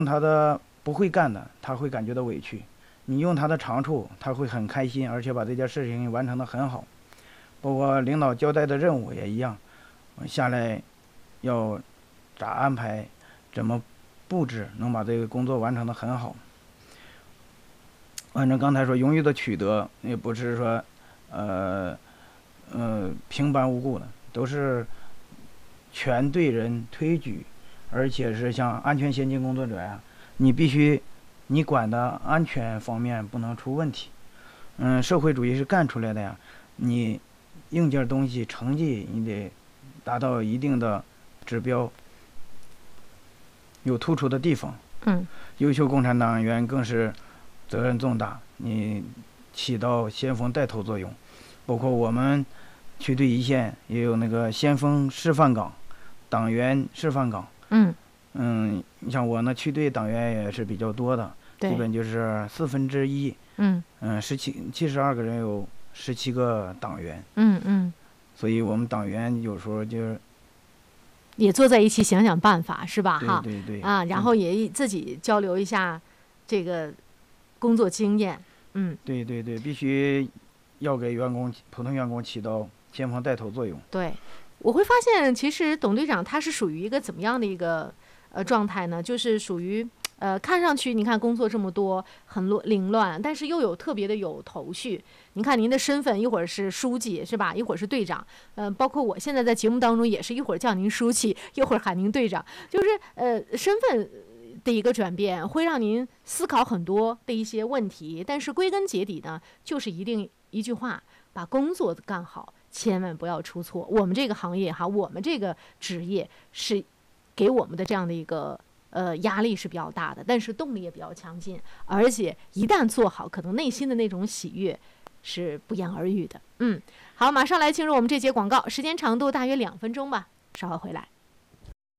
他的不会干的，他会感觉到委屈；你用他的长处，他会很开心，而且把这件事情完成得很好。包括领导交代的任务也一样，下来要咋安排，怎么布置，能把这个工作完成得很好。反正刚才说荣誉的取得，也不是说，平白无故的，都是全队人推举，而且是像安全先进工作者呀，你必须，你管的安全方面不能出问题。社会主义是干出来的呀，你硬件东西成绩你得达到一定的指标，有突出的地方。优秀共产党员更是责任重大，你起到先锋带头作用。包括我们区队一线也有那个先锋示范岗、党员示范岗。你像我那区队党员也是比较多的，基本就是1/4。72个人有17个党员。所以我们党员有时候就是也坐在一起想想办法，是吧？哈， 对然后也自己交流一下这个工作经验。 对，必须要给普通员工起到先锋带头作用。 对，我会发现其实董队长他是属于一个怎么样的一个状态呢？就是属于看上去你看工作这么多很凌乱，但是又有特别的有头绪。您看您的身份一会儿是书记是吧？一会儿是队长，包括我现在在节目当中也是一会儿叫您书记，一会儿喊您队长，就是身份的一个转变会让您思考很多的一些问题，但是归根结底呢，就是一句话，把工作干好，千万不要出错。我们这个行业哈，我们这个职业是给我们的这样的一个压力是比较大的，但是动力也比较强劲，而且一旦做好，可能内心的那种喜悦是不言而喻的。好，马上来进入我们这节广告，时间长度大约2分钟吧，稍后回来。